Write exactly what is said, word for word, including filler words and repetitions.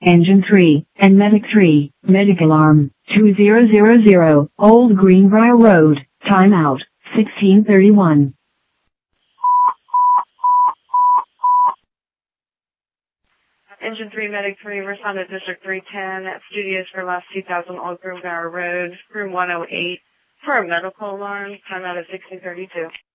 Engine three, and Medic three, Medic Alarm, two zero zero zero, Old Greenbrier Road, timeout, sixteen thirty-one. Engine three, Medic three, respond to District three ten at Studios for Last two thousand Old Greenbrier Road, room one oh eight, for a medical alarm, timeout at sixteen thirty-two.